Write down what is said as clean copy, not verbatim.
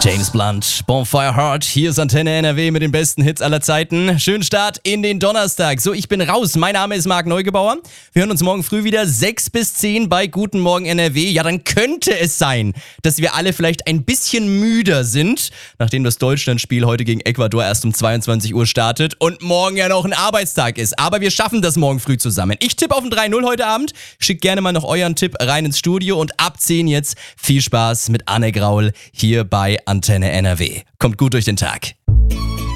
James Blunt, Bonfire Heart, hier ist Antenne NRW mit den besten Hits aller Zeiten. Schönen Start in den Donnerstag. So, ich bin raus. Mein Name ist Marc Neugebauer. Wir hören uns morgen früh wieder 6 bis 10 bei Guten Morgen NRW. Ja, dann könnte es sein, dass wir alle vielleicht ein bisschen müder sind, nachdem das Deutschlandspiel heute gegen Ecuador erst um 22 Uhr startet und morgen ja noch ein Arbeitstag ist. Aber wir schaffen das morgen früh zusammen. Ich tippe auf ein 3-0 heute Abend. Schickt gerne mal noch euren Tipp rein ins Studio und ab 10 jetzt viel Spaß mit Anne Graul hier bei Antenne NRW. Kommt gut durch den Tag.